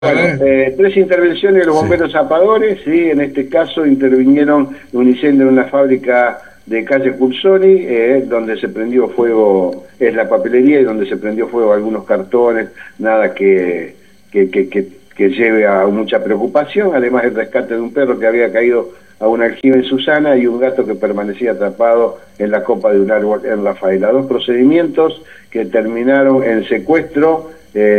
Bueno, tres intervenciones de los bomberos zapadores, sí, en este caso intervinieron en un incendio en una fábrica de calle Cursoni, donde se prendió fuego, es la papelería, y donde se prendió fuego algunos cartones, nada que lleve a mucha preocupación, además el rescate de un perro que había caído a un aljibe en Susana y un gato que permanecía atrapado en la copa de un árbol en Rafaela. Dos procedimientos que terminaron en secuestro,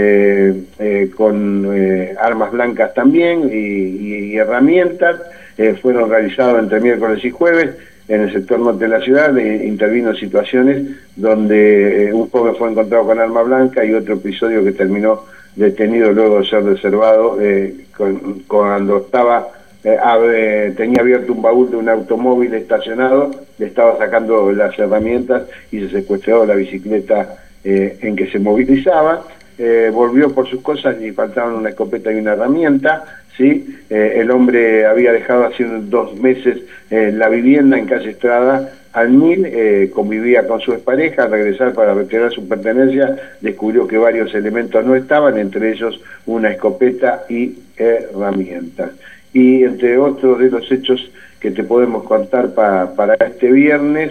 con armas blancas también y herramientas, fueron realizados entre miércoles y jueves en el sector norte de la ciudad. Intervino en situaciones donde un joven fue encontrado con arma blanca y otro episodio que terminó detenido luego de ser reservado cuando estaba tenía abierto un baúl de un automóvil estacionado, le estaba sacando las herramientas y se secuestró la bicicleta en que se movilizaba. Volvió por sus cosas y faltaban una escopeta y una herramienta, ¿sí? El hombre había dejado hace unos 2 meses la vivienda en calle Estrada al 1000, convivía con su expareja. Al regresar para retirar su pertenencia, descubrió que varios elementos no estaban, entre ellos una escopeta y herramientas. Y entre otros de los hechos que te podemos contar para este viernes,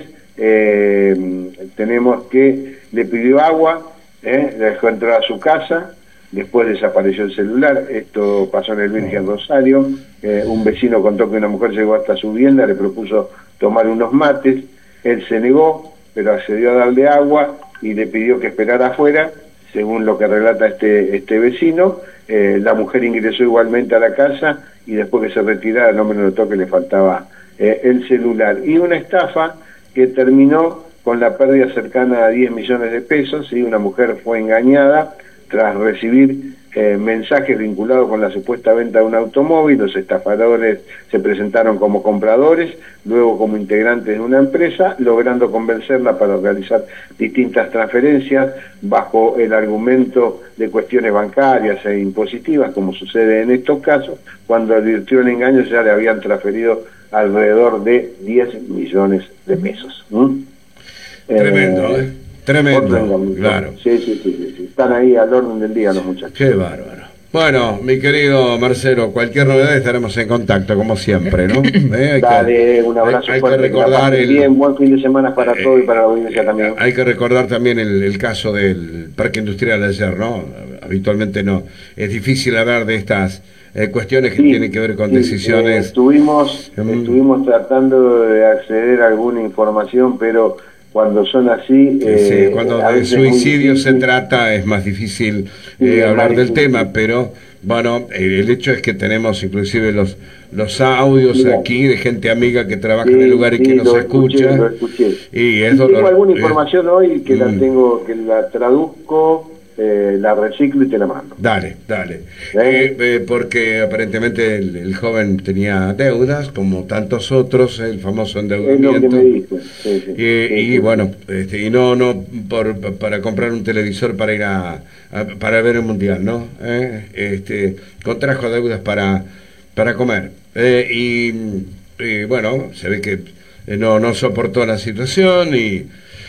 tenemos que le pidió agua, le dejó entrar a su casa, después desapareció el celular. Esto pasó en el Virgen Rosario. Un vecino contó que una mujer llegó hasta su vivienda, le propuso tomar unos mates, él se negó, pero accedió a darle agua y le pidió que esperara afuera, según lo que relata este vecino. La mujer ingresó igualmente a la casa y después que se retirara el hombre notó que le faltaba el celular. Y una estafa que terminó con la pérdida cercana a 10 millones de pesos, ¿sí? Una mujer fue engañada tras recibir mensajes vinculados con la supuesta venta de un automóvil. Los estafadores se presentaron como compradores, luego como integrantes de una empresa, logrando convencerla para realizar distintas transferencias bajo el argumento de cuestiones bancarias e impositivas, como sucede en estos casos. Cuando advirtió el engaño ya le habían transferido alrededor de 10 millones de pesos. Tremendo, tremendo, claro. Sí. Están ahí al orden del día los muchachos. Qué bárbaro. Bueno, mi querido Marcelo, cualquier novedad estaremos en contacto, como siempre, ¿no? Dale, un abrazo hay fuerte. Que recordar bien, buen fin de semana para todos y para la audiencia también. Hay que recordar también el caso del Parque Industrial de ayer, ¿no? Habitualmente no. Es difícil hablar de estas cuestiones que tienen que ver con decisiones. Estuvimos tratando de acceder a alguna información, pero cuando son así... cuando de suicidio se trata es más difícil hablar del tema, pero bueno, el hecho es que tenemos inclusive los audios aquí de gente amiga que trabaja en el lugar y que nos escucha. Lo escuché. Y es tengo alguna información hoy que la traduzco, la reciclo y te la mando. Dale. Porque aparentemente el joven tenía deudas, como tantos otros, el famoso endeudamiento. Es lo que me dijo. Bueno, y no para comprar un televisor para ir para ver el mundial, ¿no? Contrajo deudas para comer. Y bueno, se ve que no soportó la situación y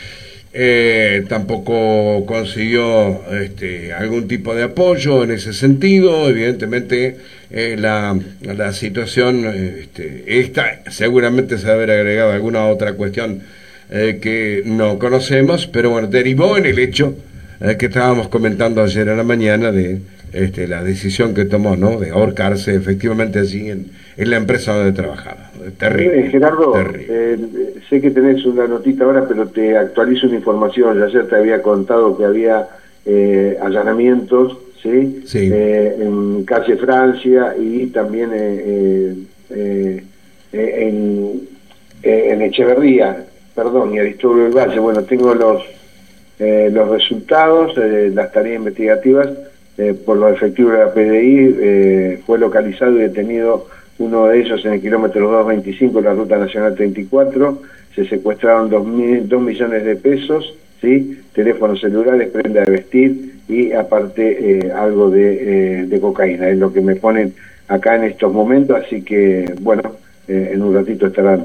tampoco consiguió algún tipo de apoyo en ese sentido. Evidentemente la situación esta seguramente se debe haber agregado alguna otra cuestión que no conocemos, pero bueno, derivó en el hecho que estábamos comentando ayer en la mañana de la decisión que tomó, ¿no? De ahorcarse efectivamente allí en la empresa donde trabajaba. Terrible. Gerardo, terrible. Sé que tenés una notita ahora, pero te actualizo una información. Yo ayer te había contado que había allanamientos, ¿sí? En calle Francia y también en Echeverría, y Aristóbulo del Valle. Bueno, tengo los resultados de las tareas investigativas. Por los efectivos de la PDI fue localizado y detenido uno de ellos en el kilómetro 225 de la Ruta Nacional 34. Se secuestraron 2 millones de pesos, ¿sí? Teléfonos celulares, prenda de vestir y aparte algo de cocaína. Es lo que me ponen acá en estos momentos, así que bueno, en un ratito estarán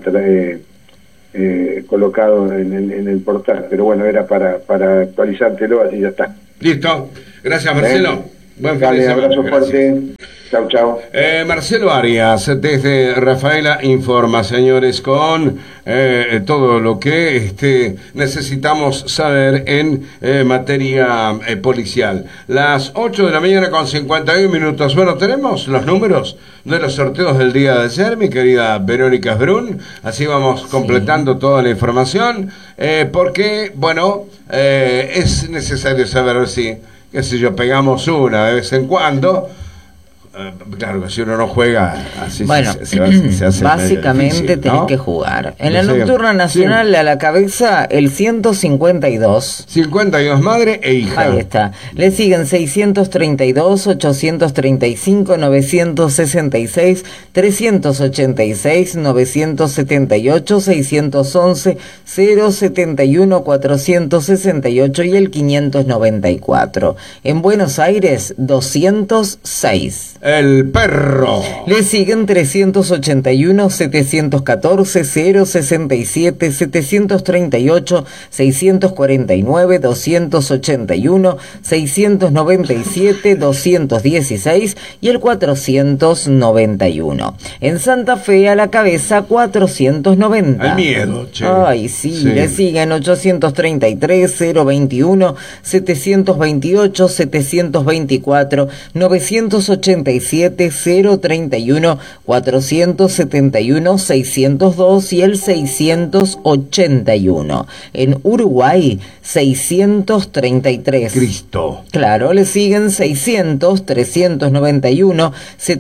colocado en el portal, pero bueno, era para actualizártelo, así ya está. Listo, gracias Marcelo. Buen Dale, fin de semana, abrazo fuerte. Chau, chau. Marcelo Arias, desde Rafaela, informa, señores, con todo lo que necesitamos saber en materia policial. Las 8 de la mañana con 51 minutos. Bueno, tenemos los números de los sorteos del día de ayer, mi querida Verónica Brun. Así vamos completando toda la información, porque, bueno, es necesario saber si, qué sé yo, pegamos una de vez en cuando. Claro que si uno no juega así, bueno, se hace básicamente difícil, tenés ¿no? que jugar. En la nocturna nacional, a la cabeza, el 152. 52 madre e hija. Ahí está. Le siguen 632, 835, 966, 386, 978, 611, 071, 468 y el 594. En Buenos Aires, 206. El perro. Le siguen 381, 714, 067, 738, 649, 281, 697, 216 y el 491. En Santa Fe, a la cabeza, 490. Al miedo, che. Ay, sí. Le siguen 833, 021, 728, 724, 987, 031, 471, 602 y el 681. En Uruguay, 633. Cristo. Claro, le siguen 600, 391,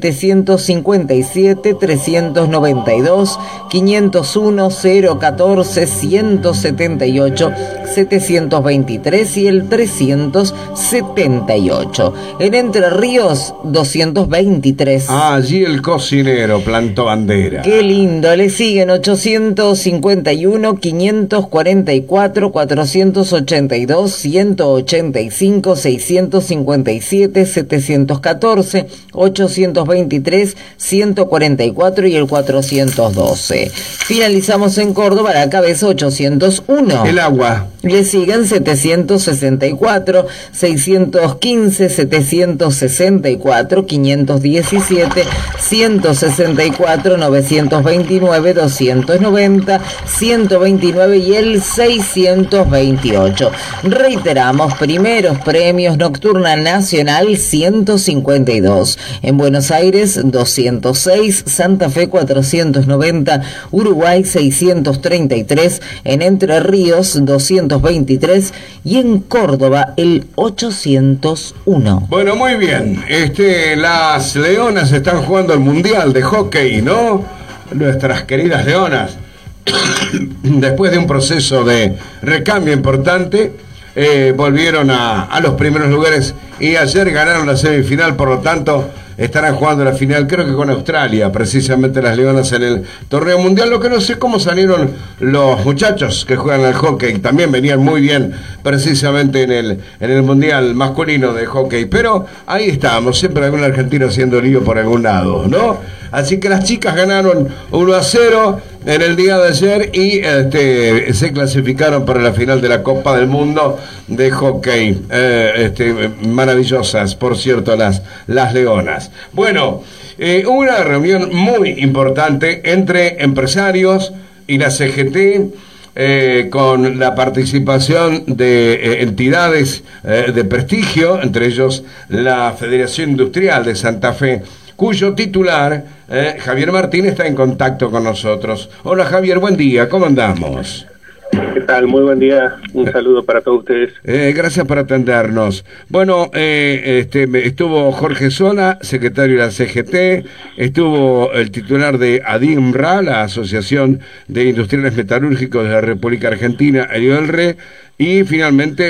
757, 392, 501, 014, 178, 723 y el 378. En Entre Ríos, 223. Allí el cocinero plantó bandera. Qué lindo. Le siguen 851, 544, 482, 185, 657, 714, 823, 144 y el 412. Finalizamos en Córdoba, la cabeza 801. El agua. Le siguen 764, 615, 764, 517, 164, 929, 290, 129 y el 628. Reiteramos, primeros premios Nocturna Nacional 152. En Buenos Aires 206, Santa Fe 490, Uruguay 633, en Entre Ríos 223 y en Córdoba el 801. Bueno, muy bien. Las leonas están jugando el mundial de hockey, ¿no? Nuestras queridas leonas, después de un proceso de recambio importante, volvieron a los primeros lugares y ayer ganaron la semifinal, por lo tanto estarán jugando la final, creo que con Australia, precisamente las leonas en el torneo mundial. Lo que no sé cómo salieron los muchachos que juegan al hockey, también venían muy bien precisamente en el mundial masculino de hockey, pero ahí estábamos, siempre algún argentino haciendo lío por algún lado, ¿no? Así que las chicas ganaron 1-0 en el día de ayer y se clasificaron para la final de la Copa del Mundo de hockey. Maravillosas, por cierto, las leonas. Bueno, hubo una reunión muy importante entre empresarios y la CGT, con la participación de entidades de prestigio, entre ellos la Federación Industrial de Santa Fe, cuyo titular, Javier Martín, está en contacto con nosotros. Hola Javier, buen día, ¿cómo andamos? ¿Qué tal? Muy buen día, un saludo para todos ustedes. Gracias por atendernos. Bueno, estuvo Jorge Sola, secretario de la CGT, estuvo el titular de ADIMRA, la Asociación de Industriales Metalúrgicos de la República Argentina, Elio del Re, y finalmente,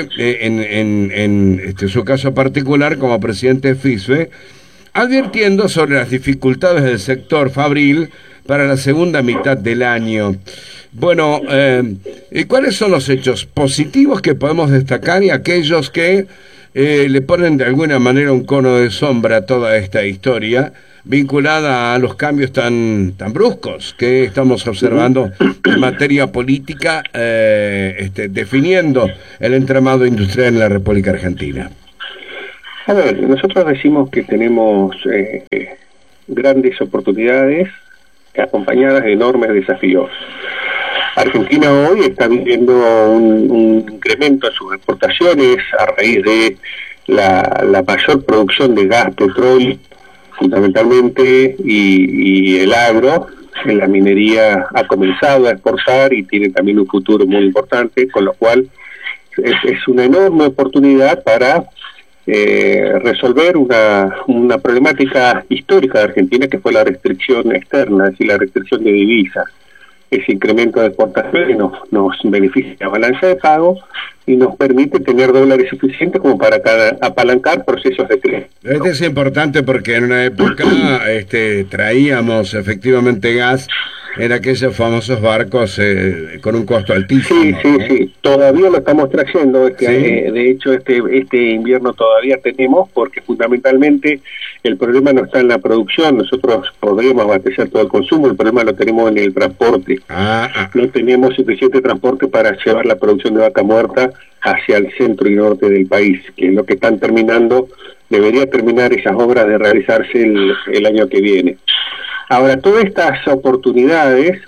en su caso particular, como presidente de FISBE, advirtiendo sobre las dificultades del sector fabril para la segunda mitad del año. Bueno, ¿cuáles son los hechos positivos que podemos destacar y aquellos que le ponen de alguna manera un cono de sombra a toda esta historia vinculada a los cambios tan bruscos que estamos observando en materia política, definiendo el entramado industrial en la República Argentina? A ver, nosotros decimos que tenemos grandes oportunidades acompañadas de enormes desafíos. Argentina hoy está viviendo un incremento en sus exportaciones a raíz de la mayor producción de gas, petróleo, fundamentalmente, y el agro. La minería ha comenzado a exportar y tiene también un futuro muy importante, con lo cual es una enorme oportunidad para resolver una problemática histórica de Argentina, que fue la restricción externa, es decir, la restricción de divisas. Ese incremento de exportaciones nos beneficia la balanza de pago y nos permite tener dólares suficientes como para apalancar procesos de crédito. Este es importante porque en una época traíamos efectivamente gas en aquellos famosos barcos con un costo altísimo. Sí, todavía lo estamos trayendo. De hecho, este invierno todavía tenemos, porque fundamentalmente el problema no está en la producción. Nosotros podríamos abastecer todo el consumo, el problema lo tenemos en el transporte. No tenemos suficiente transporte para llevar la producción de vaca muerta hacia el centro y norte del país, que es lo que están terminando. Debería terminar esas obras de realizarse el año que viene. Ahora, todas estas oportunidades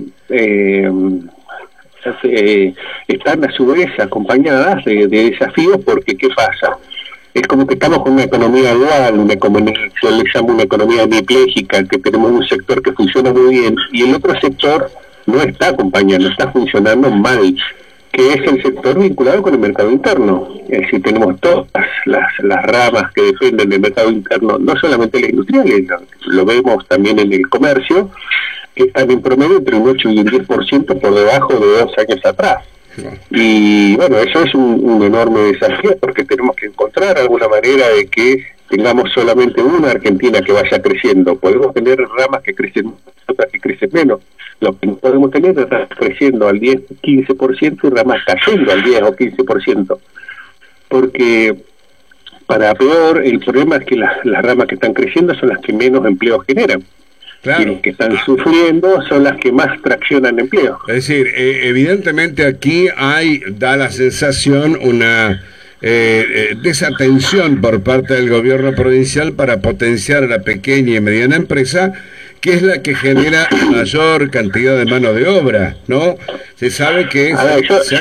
están a su vez acompañadas de desafíos, porque ¿qué pasa? Es como que estamos con una economía dual, yo le llamo una economía hemipléjica, que tenemos un sector que funciona muy bien y el otro sector no está acompañando, está funcionando mal, que es el sector vinculado con el mercado interno. Es decir, tenemos todas las ramas que dependen del mercado interno, no solamente las industriales, lo vemos también en el comercio, que están en promedio entre un 8 y un 10% por debajo de 2 años atrás. Y bueno, eso es un enorme desafío, porque tenemos que encontrar alguna manera de que tengamos solamente una Argentina que vaya creciendo. Podemos tener ramas que crecen, otras que crecen menos. Lo que no podemos tener es ramas creciendo al 10, 15% y ramas cayendo al 10 o 15%. Porque, para peor, el problema es que las ramas que están creciendo son las que menos empleo generan. Claro. Y los que están sufriendo son las que más traccionan empleo. Es decir, evidentemente aquí da la sensación una desatención por parte del gobierno provincial para potenciar a la pequeña y mediana empresa, que es la que genera mayor cantidad de mano de obra, ¿no? Se sabe que se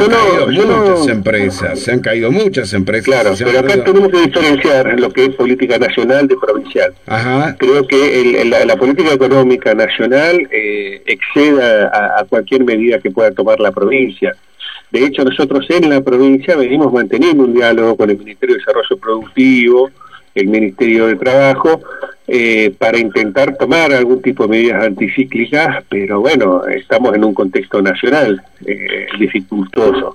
han caído muchas empresas. Claro, pero acá tenemos que diferenciar lo que es política nacional de provincial. Ajá. Creo que la política económica nacional excede a cualquier medida que pueda tomar la provincia. De hecho, nosotros en la provincia venimos manteniendo un diálogo con el Ministerio de Desarrollo Productivo, el Ministerio de Trabajo, para intentar tomar algún tipo de medidas anticíclicas, pero bueno, estamos en un contexto nacional dificultoso.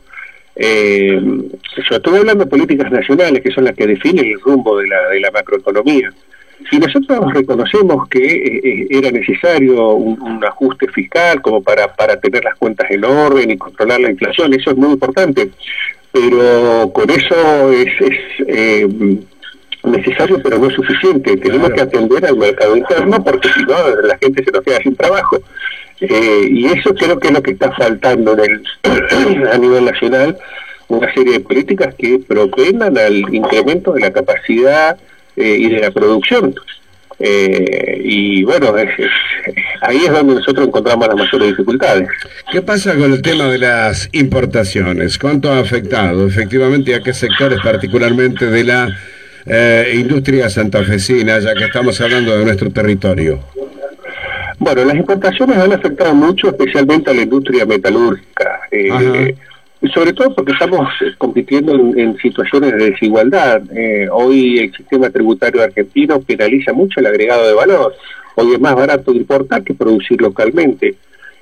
Yo estoy hablando de políticas nacionales, que son las que definen el rumbo de la macroeconomía. Si nosotros reconocemos que era necesario un ajuste fiscal como para tener las cuentas en orden y controlar la inflación, eso es muy importante, pero con eso es necesario, pero no es suficiente. Tenemos que atender al mercado interno, porque si no, la gente se nos queda sin trabajo. Y eso creo que es lo que está faltando a nivel nacional, una serie de políticas que propendan al incremento de la capacidad y de la producción. Y bueno, ahí es donde nosotros encontramos las mayores dificultades. ¿Qué pasa con el tema de las importaciones? ¿Cuánto ha afectado efectivamente y a qué sectores particularmente de la industria santafesina, ya que estamos hablando de nuestro territorio? Bueno, las importaciones han afectado mucho, especialmente a la industria metalúrgica, sobre todo porque estamos compitiendo en situaciones de desigualdad. Hoy el sistema tributario argentino penaliza mucho el agregado de valor. Hoy es más barato importar que producir localmente.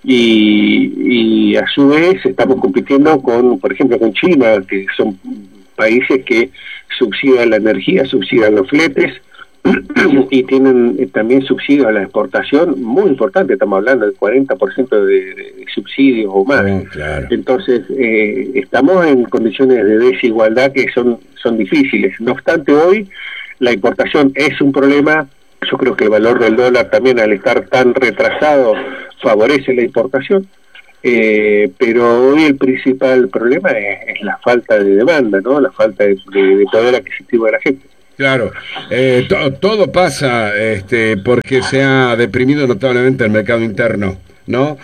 Y a su vez estamos compitiendo por ejemplo, con China, que son países que subsidian la energía, subsidian los fletes y tienen también subsidios a la exportación muy importante. Estamos hablando del 40% de subsidios o más. Claro. Entonces estamos en condiciones de desigualdad que son difíciles. No obstante, hoy la importación es un problema. Yo creo que el valor del dólar también, al estar tan retrasado, favorece la importación. Pero hoy el principal problema es la falta de demanda, ¿no? La falta de poder adquisitivo de la gente. Claro, todo pasa porque se ha deprimido notablemente el mercado interno, ¿no?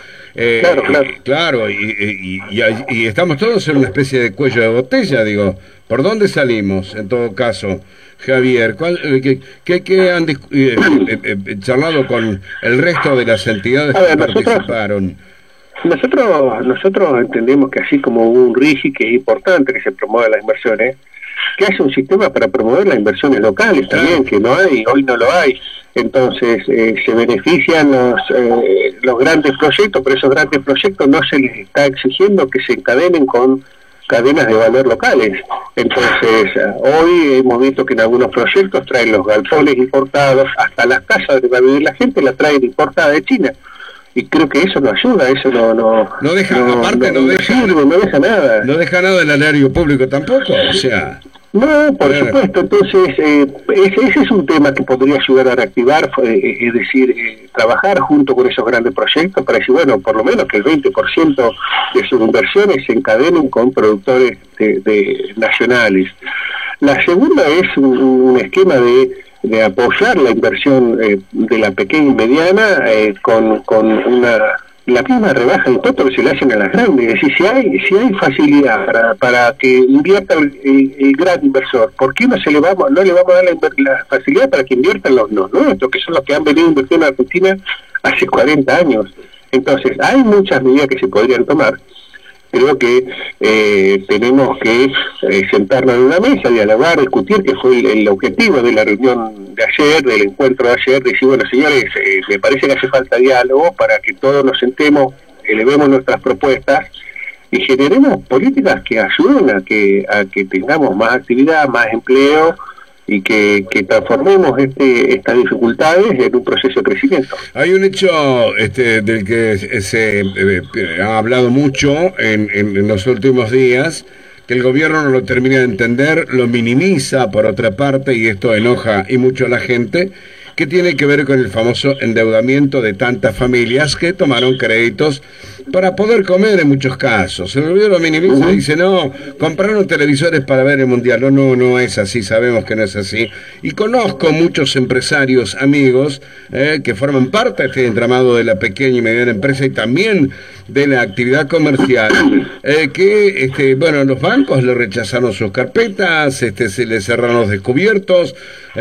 Claro, y estamos todos en una especie de cuello de botella, digo. ¿Por dónde salimos, en todo caso, Javier? ¿Qué han charlado con el resto de las entidades que participaron? Nosotros entendemos que así como hubo un RIGI, que es importante que se promuevan las inversiones, que haya un sistema para promover las inversiones locales también, que no hay, hoy no lo hay. Entonces se benefician los grandes proyectos, pero esos grandes proyectos no se les está exigiendo que se encadenen con cadenas de valor locales. Entonces hoy hemos visto que en algunos proyectos traen los galpones importados, hasta las casas donde va a vivir la gente la traen importada de China. Y creo que eso no ayuda, eso no deja nada. No deja nada del erario público tampoco, o sea... No, por supuesto. Entonces, ese es un tema que podría ayudar a reactivar, es decir, trabajar junto con esos grandes proyectos para decir, bueno, por lo menos que el 20% de sus inversiones se encadenen con productores nacionales. La segunda es un esquema de apoyar la inversión de la pequeña y mediana con la misma rebaja de impuestos que se le hacen a las grandes. Es decir, si hay facilidad para que invierta el gran inversor, ¿por qué no le vamos a dar la facilidad para que inviertan los nuestros, que son los que han venido invirtiendo en Argentina hace 40 años? Entonces, hay muchas medidas que se podrían tomar. Creo que tenemos que sentarnos en una mesa, dialogar, discutir, que fue el objetivo de la reunión de ayer, del encuentro de ayer, decir, bueno, señores, me parece que hace falta diálogo para que todos nos sentemos, elevemos nuestras propuestas y generemos políticas que ayuden a que tengamos más actividad, más empleo, y que transformemos estas dificultades en un proceso de crecimiento. Hay un hecho del que se ha hablado mucho en los últimos días, que el gobierno no lo termina de entender, lo minimiza por otra parte, y esto enoja y mucho a la gente, que tiene que ver con el famoso endeudamiento de tantas familias que tomaron créditos para poder comer en muchos casos. El gobierno lo minimiza y dice, no, compraron televisores para ver el Mundial. No es así, sabemos que no es así. Y conozco muchos empresarios, amigos, que forman parte de este entramado de la pequeña y mediana empresa y también de la actividad comercial, que los bancos le rechazaron sus carpetas, se les cerraron los descubiertos,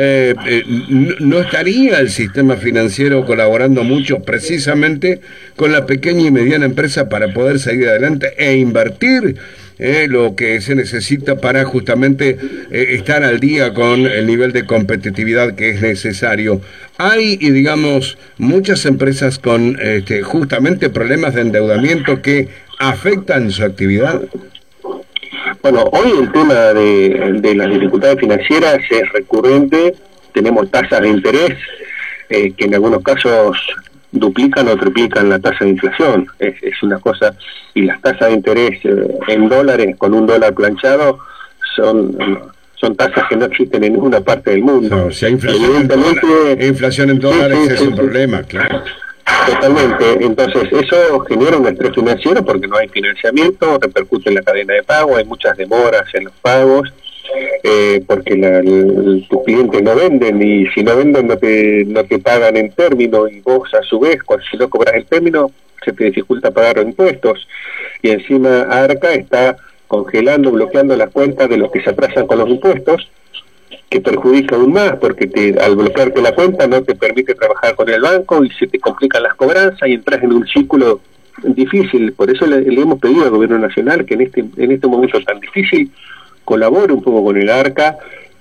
no estaría el sistema financiero colaborando mucho precisamente con la pequeña y mediana empresa para poder seguir adelante e invertir lo que se necesita para justamente estar al día con el nivel de competitividad que es necesario. Hay, digamos, muchas empresas con justamente problemas de endeudamiento que afectan su actividad. Bueno, hoy el tema de las dificultades financieras es recurrente. Tenemos tasas de interés que en algunos casos duplican o triplican la tasa de inflación. Es una cosa, y las tasas de interés en dólares con un dólar planchado son tasas que no existen en ninguna parte del mundo. No, si hay inflación en dólares es un problema, claro. Totalmente. Entonces eso genera un estrés financiero porque no hay financiamiento, repercute en la cadena de pago, hay muchas demoras en los pagos, porque tus clientes no venden, y si no venden no te pagan en término, y vos a su vez, si no cobras el término, se te dificulta pagar los impuestos, y encima ARCA está congelando, bloqueando las cuentas de los que se atrasan con los impuestos, que perjudica aún más, porque al bloquearte la cuenta no te permite trabajar con el banco y se te complican las cobranzas y entras en un círculo difícil. Por eso le hemos pedido al Gobierno Nacional que en este momento tan difícil colabore un poco con el ARCA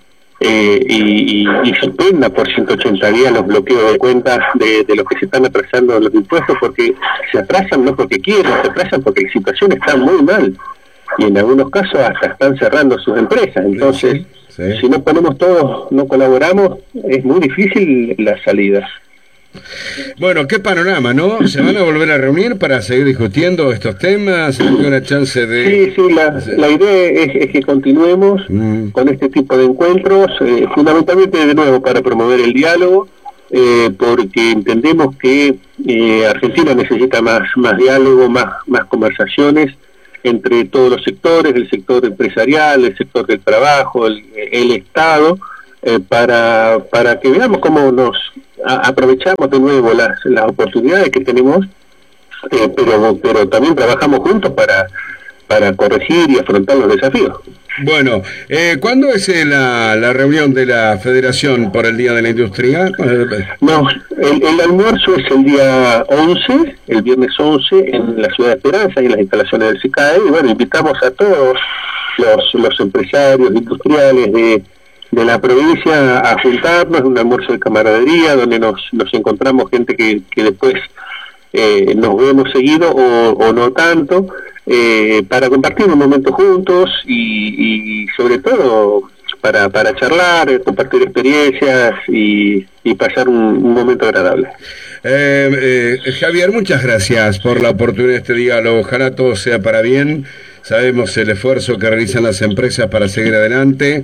y suspenda por 180 días los bloqueos de cuentas de los que se están atrasando los impuestos, porque se atrasan no porque quieren, se atrasan porque la situación está muy mal y en algunos casos hasta están cerrando sus empresas. Entonces, si no ponemos todos, no colaboramos, es muy difícil la salida. Bueno, qué panorama, ¿no? ¿Se van a volver a reunir para seguir discutiendo estos temas? ¿Hay una chance de...? Sí, la idea es que continuemos con este tipo de encuentros, fundamentalmente de nuevo para promover el diálogo, porque entendemos que Argentina necesita más diálogo, más conversaciones entre todos los sectores, el sector empresarial, el sector del trabajo, el Estado, para que veamos cómo nos aprovechamos de nuevo las oportunidades que tenemos, pero también trabajamos juntos para corregir y afrontar los desafíos. Bueno, ¿cuándo es la reunión de la Federación por el Día de la Industria? No, el almuerzo es el día 11, el viernes 11, en la Ciudad de Esperanza, en las instalaciones del SICAE, y bueno, invitamos a todos los empresarios industriales de la provincia a juntarnos, un almuerzo de camaradería, donde nos encontramos gente que después nos vemos seguido o no tanto, para compartir un momento juntos y sobre todo para charlar, compartir experiencias y pasar un momento agradable. Javier, muchas gracias por la oportunidad de este diálogo. Ojalá todo sea para bien. Sabemos el esfuerzo que realizan las empresas para seguir adelante,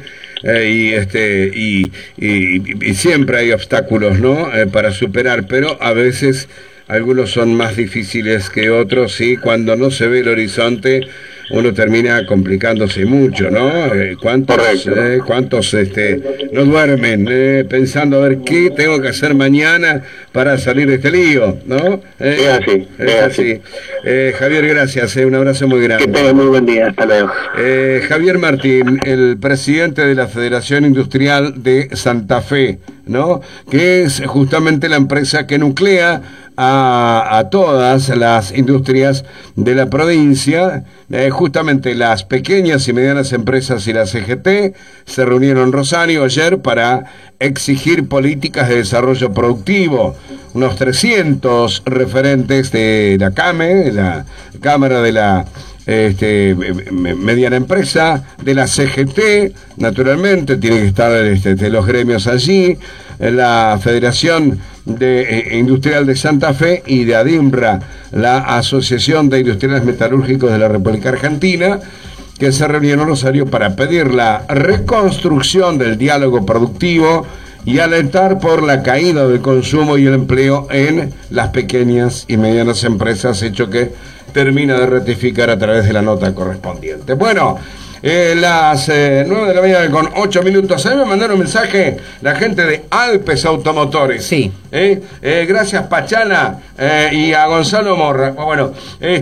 y siempre hay obstáculos, ¿no? Para superar, pero a veces algunos son más difíciles que otros, y cuando no se ve el horizonte uno termina complicándose mucho, ¿no? ¿Cuántos no duermen pensando a ver qué tengo que hacer mañana para salir de este lío, ¿no? Es así. Javier, gracias, un abrazo muy grande. Que tenga muy buen día, hasta luego. Javier Martín, el presidente de la Federación Industrial de Santa Fe, ¿no? Que es justamente la empresa que nuclea a todas las industrias de la provincia. Justamente las pequeñas y medianas empresas y la CGT se reunieron en Rosario ayer para exigir políticas de desarrollo productivo. Unos 300 referentes de la CAME, de la Cámara de la mediana empresa, de la CGT, naturalmente, tiene que estar de los gremios allí, la Federación Industrial de Santa Fe y de ADIMRA, la Asociación de Industriales Metalúrgicos de la República Argentina, que se reunieron en Rosario para pedir la reconstrucción del diálogo productivo y alentar por la caída del consumo y el empleo en las pequeñas y medianas empresas, hecho que termina de ratificar a través de la nota correspondiente. Bueno, las 9 de la mañana con 8 minutos. A mí me mandaron un mensaje la gente de Alpes Automotores. Sí. Gracias, Pachana, y a Gonzalo Morra. Bueno,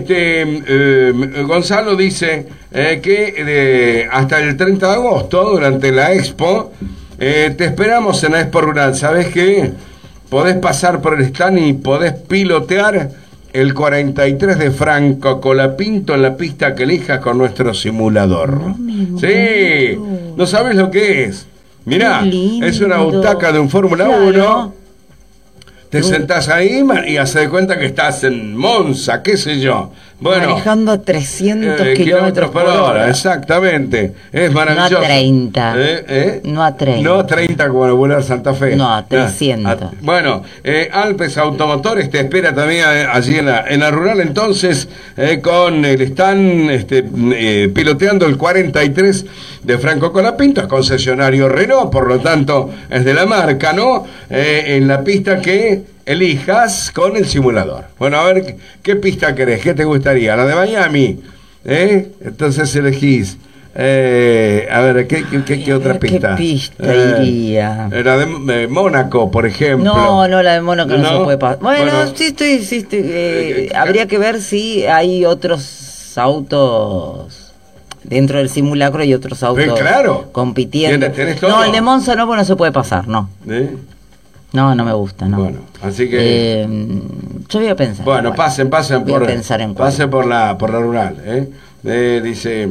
Gonzalo dice que hasta el 30 de agosto, durante la Expo, te esperamos en la Expo Rural. ¿Sabés qué? Podés pasar por el stand y podés pilotear el 43 de Franco Colapinto en la pista que elijas con nuestro simulador. Sí, no sabes lo que es. Mirá, es una butaca de un Fórmula 1. Te sentás ahí y haces de cuenta que estás en Monza, qué sé yo. Bueno, manejando a 300 kilómetros por hora. Exactamente. Es maravilloso. No a 30. No a 30. No a 30 como el vuelo de Santa Fe. No, a 300. Bueno, Alpes Automotores te espera también allí en la rural, entonces, con el stand piloteando el 43 de Franco Colapinto, es concesionario Renault, por lo tanto es de la marca, ¿no? En la pista que elijas con el simulador. Bueno, a ver, ¿qué pista querés? ¿Qué te gustaría? ¿La de Miami? Entonces elegís. A ver, ¿qué otra pista? ¿Qué pista iría? La de Mónaco, por ejemplo. No, la de Mónaco no se puede pasar. Bueno, sí estoy. Habría que ver si hay otros autos dentro del simulacro y otros autos compitiendo. ¿Tenés todo? No, el de Monza no, porque no se puede pasar, no. No me gusta, no. Bueno, así que yo voy a pensar. Bueno, pasen por la rural, dice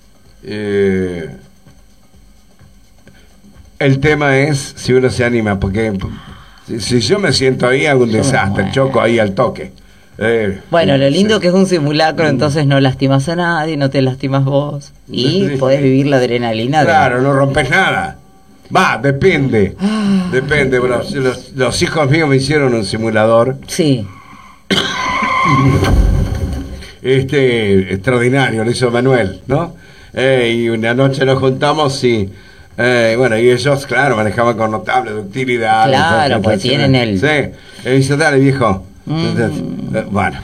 el tema es si uno se anima, porque si yo me siento ahí hago un desastre, choco ahí al toque. Bueno, lo lindo que es un simulacro, entonces no lastimas a nadie, no te lastimas vos y podés vivir la adrenalina. Claro, no rompes nada. Depende. Depende. Bueno, los hijos míos me hicieron un simulador. Sí. Extraordinario, lo hizo Manuel, ¿no? Y una noche nos juntamos y bueno, y ellos, claro, manejaban con notable ductilidad. Claro, pues tienen el... Sí. Y dice, dale, viejo. Bueno.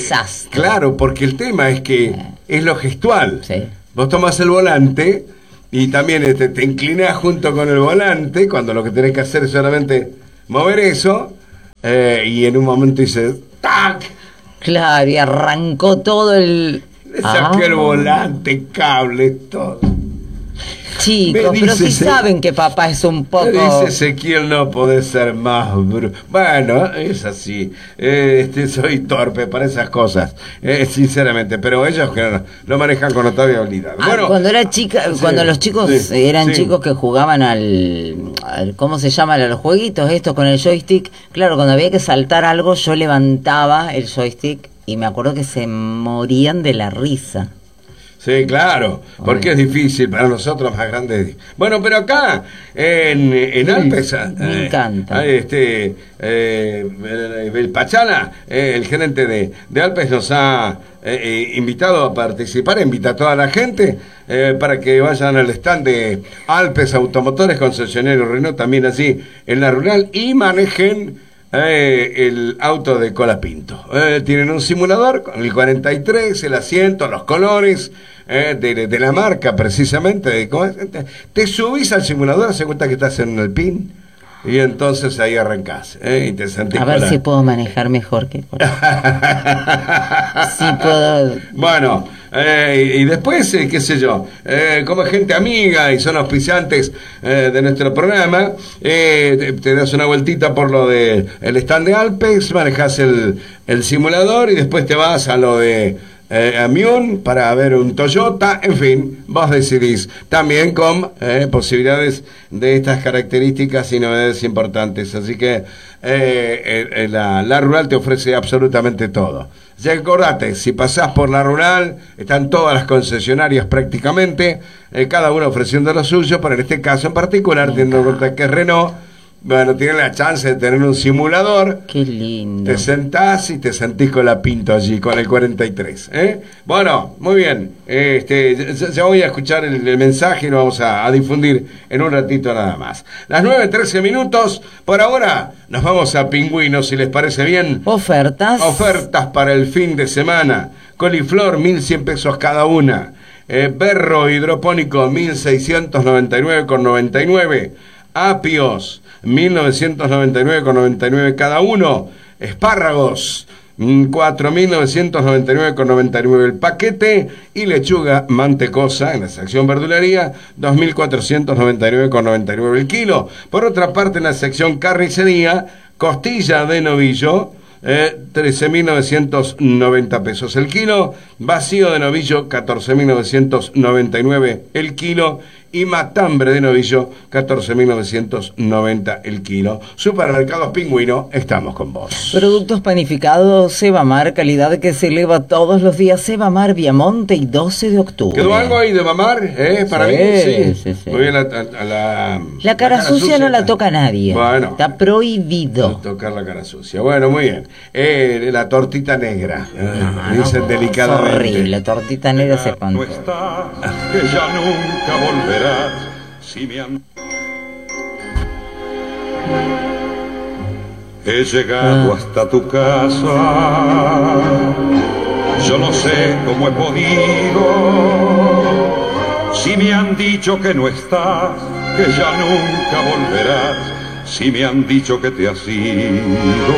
Desastre. Claro, porque el tema es que es lo gestual. Sí. Vos tomás el volante y también te inclinás junto con el volante, cuando lo que tenés que hacer es solamente mover eso, y en un momento dices ¡tac! Claro, y arrancó todo el... Le saqué el volante, cables, todo. Chicos, pero si saben que papá es un poco... Dice Ezequiel, no podés ser más bueno, es así. Soy torpe para esas cosas, sinceramente. Pero ellos que lo manejan con notable habilidad. Bueno, cuando era chica, sí, cuando los chicos eran chicos que jugaban al ¿cómo se llama? A los jueguitos estos con el joystick. Claro, cuando había que saltar algo, yo levantaba el joystick y me acuerdo que se morían de la risa. Sí, claro, porque es difícil para nosotros más grandes. Bueno, pero acá en Alpes, me encanta. El Pachala, el gerente de Alpes, nos ha invitado a participar, invita a toda la gente para que vayan al stand de Alpes Automotores, concesionario Renault, también así en la rural, y manejen el auto de Colapinto. Tienen un simulador con el 43, el asiento, los colores de la marca precisamente. Te subís al simulador, hace cuenta que estás en el PIN y entonces ahí arrancás y te sentís a ver si puedo manejar mejor que si puedo. Bueno, y después qué sé yo, como gente amiga y son auspiciantes de nuestro programa, te das una vueltita por lo de el stand de Alpes, manejás el simulador y después te vas a lo de Amión para ver un Toyota, en fin, vos decidís, también con posibilidades de estas características y novedades importantes, así que la rural te ofrece absolutamente todo. Ya acordate, si pasás por la rural, están todas las concesionarias prácticamente, cada una ofreciendo lo suyo, pero en este caso en particular, teniendo en cuenta que es Renault, bueno, tienen la chance de tener un simulador. Qué lindo. Te sentás y te sentís con la Pinto allí, con el 43. Bueno, muy bien. Ya voy a escuchar el mensaje y lo vamos a difundir en un ratito nada más. Las 9:13. Por ahora nos vamos a Pingüinos, si les parece bien. Ofertas. Ofertas para el fin de semana. Coliflor, 1.100 pesos cada una. Berro hidropónico, 1.699,99. Apios, 1.999,99 cada uno. Espárragos, 4.999,99 el paquete. Y lechuga mantecosa en la sección verdulería, 2.499,99 el kilo. Por otra parte, en la sección carnicería, costilla de novillo, 13.990 pesos el kilo. Vacío de novillo, 14.999 el kilo. Y matambre de novillo, 14.990 el kilo. Supermercados Pingüino, estamos con vos. Productos panificados Sebamar, calidad que se eleva todos los días. Sebamar, Viamonte y 12 de octubre. ¿Quedó algo ahí de mamar? Para mí, sí. Muy bien, la cara sucia no la toca nadie. Bueno. Está prohibido. No tocar la cara sucia. Bueno, muy bien. La tortita negra. Dicen delicadamente. Es horrible, tortita negra se espantó. No está, que ya nunca volverá. Si me han... He llegado hasta tu casa, yo no sé cómo he podido. Si me han dicho que no estás, que ya nunca volverás. Si me han dicho que te has ido,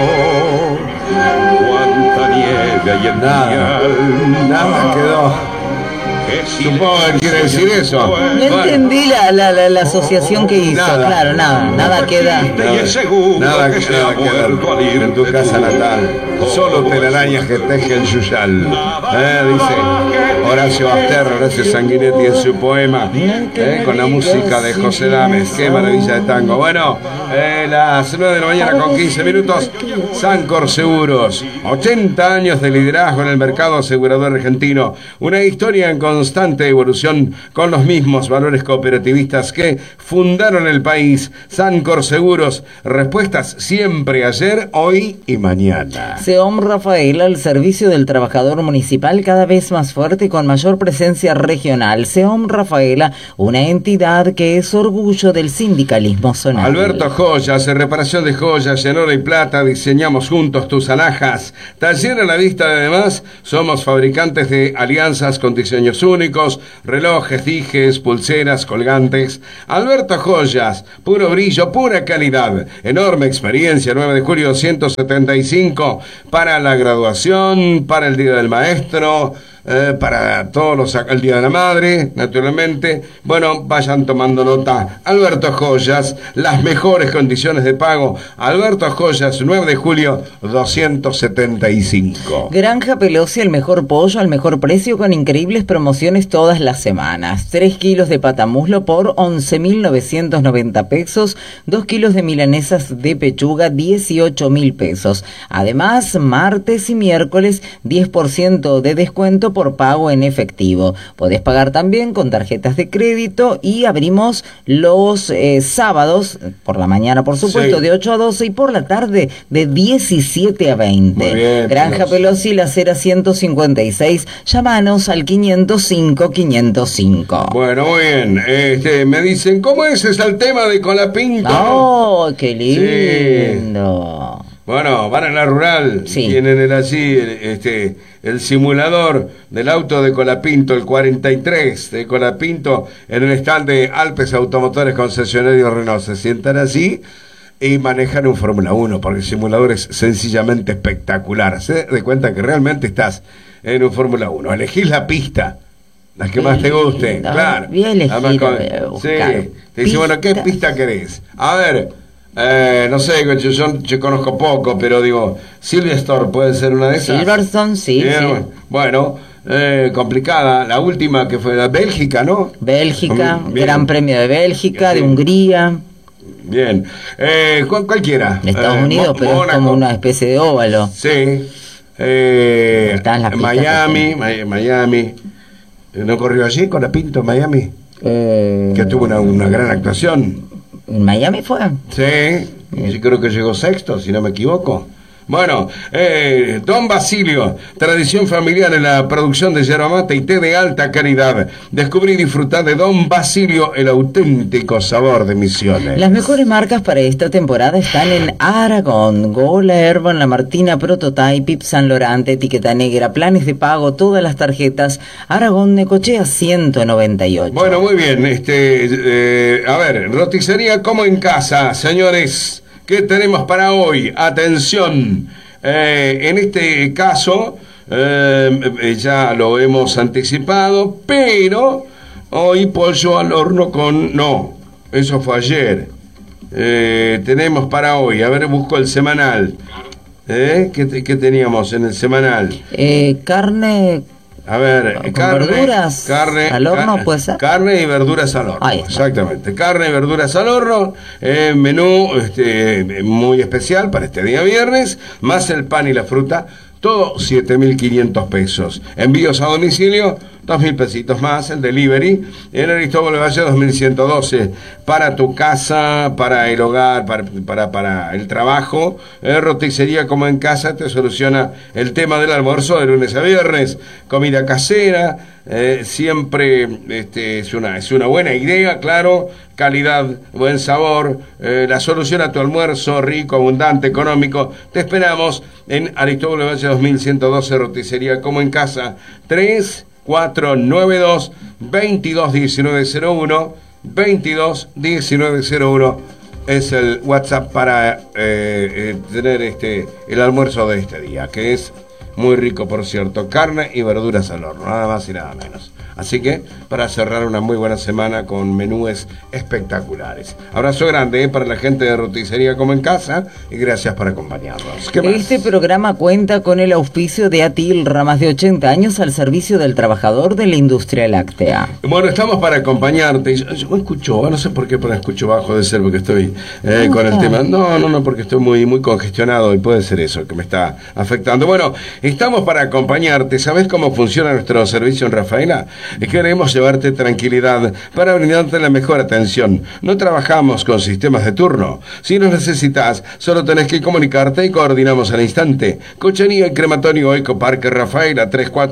cuánta nieve hay en mi alma. Nada quedó. Supongo que quiere decir eso. No entendí la asociación que hizo. Claro, nada queda. Nada queda en tu casa natal. Solo telarañas que tejen yuyal. Dice Horacio Basterro, Horacio Sanguinetti en su poema, con la música de José Dames. Qué maravilla de tango. Bueno, las 9 de la mañana con 15 minutos. Sancor Seguros, 80 años de liderazgo en el mercado asegurador argentino. Una historia en constante evolución con los mismos valores cooperativistas que fundaron el país. Sancor Seguros, respuestas siempre ayer, hoy y mañana. SEOM Rafael, al servicio del trabajador municipal, cada vez más fuerte y con con mayor presencia regional. SEOM Rafaela, una entidad que es orgullo del sindicalismo zonal. Alberto Joyas, reparación de joyas en oro y plata, diseñamos juntos tus alhajas. Taller a la vista de demás, somos fabricantes de alianzas con diseños únicos, relojes, dijes, pulseras, colgantes. Alberto Joyas, puro brillo, pura calidad, enorme experiencia. 9 de julio 175 para la graduación, para el Día del Maestro, para todos el Día de la Madre, naturalmente. Bueno, vayan tomando nota. Alberto Joyas, las mejores condiciones de pago. Alberto Joyas, 9 de julio 275. Granja Pelosi, el mejor pollo al mejor precio con increíbles promociones todas las semanas. 3 kilos de patamuslo por 11.990 pesos. 2 kilos de milanesas de pechuga, 18.000 pesos. Además, martes y miércoles, 10% de descuento por pago en efectivo. Podés pagar también con tarjetas de crédito y abrimos los sábados, por la mañana por supuesto, sí, de 8 a 12 y por la tarde de 17 a 20. Muy bien, Granja Pelosi, la acera 156. Llámanos al 505-505. Bueno, muy bien. Me dicen, ¿cómo es el tema de Colapinto? ¡Oh, qué lindo! Sí. Bueno, van a la rural, sí, tienen el simulador del auto de Colapinto, el 43 de Colapinto, en el stand de Alpes Automotores Concesionario Renault. Se sientan así y manejan un Fórmula 1, porque el simulador es sencillamente espectacular. Se de cuenta que realmente estás en un Fórmula 1. Elegís la pista, la que más te guste, claro. Bien elegido. Sí, te dice, bueno, ¿qué pista querés? A ver... no sé, yo conozco poco, pero digo, Silverstone puede ser una de esas. Silverstone, sí, sí. Bueno, complicada. La última que fue la Bélgica, ¿no? Bélgica, Gran Premio de Bélgica, sí, de Hungría. Bien. Cualquiera. De Estados Unidos, pero Mónaco, es como una especie de óvalo. Sí. Miami. ¿No corrió allí con la Pinto en Miami? Que tuvo una gran actuación. ¿En Miami fue? Sí, yo creo que llegó sexto, si no me equivoco. Bueno, Don Basilio, tradición familiar en la producción de yerba mate y té de alta calidad. Descubrí y disfrutar de Don Basilio, el auténtico sabor de Misiones. Las mejores marcas para esta temporada están en Aragón, Gola, Herbon, La Martina, Prototype, Yves Saint Laurent, Etiqueta Negra, planes de pago, todas las tarjetas. Aragón, Necochea 198. Bueno, muy bien. A ver, roticería como en casa, señores. ¿Qué tenemos para hoy? Atención, en este caso ya lo hemos anticipado, pero hoy pollo al horno con... No, eso fue ayer. Tenemos para hoy, a ver, busco el semanal. ¿Qué teníamos en el semanal? Carne... A ver, verduras al horno, puede ser. Carne y verduras al horno. Exactamente. Carne y verduras al horno. Menú muy especial para este día viernes, más el pan y la fruta. Todo 7.500 pesos. Envíos a domicilio, 2.000 pesitos más. El delivery en Aristóbulo Valle 2112. Para tu casa, para el hogar, para el trabajo. Roticería como en casa te soluciona el tema del almuerzo de lunes a viernes. Comida casera. Siempre es una buena idea, claro. Calidad, buen sabor, la solución a tu almuerzo rico, abundante, económico. Te esperamos en Aristóbulo Valle 2112, roticería como en casa. 3492 221901 221901 es el WhatsApp para tener el almuerzo de este día, que es muy rico, por cierto. Carne y verduras al horno, nada más y nada menos. Así que, para cerrar una muy buena semana con menúes espectaculares. Abrazo grande para la gente de Roticería como en casa y gracias por acompañarnos. ¿Qué más? Este programa cuenta con el auspicio de Atilra, más de 80 años al servicio del trabajador de la industria láctea. Bueno, estamos para acompañarte. Yo escucho, no sé por qué, pero escucho bajo, de ser porque estoy con el tema. No, porque estoy muy congestionado y puede ser eso que me está afectando. Bueno, estamos para acompañarte. ¿Sabes cómo funciona nuestro servicio en Rafaela? Queremos llevarte tranquilidad para brindarte la mejor atención. No trabajamos con sistemas de turno. Si nos necesitas, solo tenés que comunicarte y coordinamos al instante. Cochería y Crematorio Ecoparque Rafaela,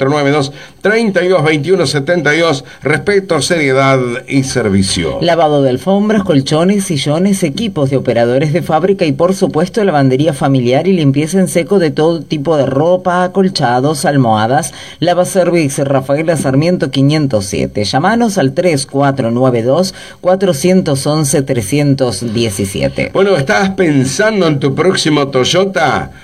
3492-322172. Respeto, seriedad y servicio. Lavado de alfombras, colchones, sillones, equipos de operadores de fábrica y por supuesto lavandería familiar y limpieza en seco de todo tipo de ropa, acolchados, almohadas. Lavaservice Rafaela Sarmiento 507. Llámanos al 3492-411-317. Bueno, ¿estás pensando en tu próximo Toyota?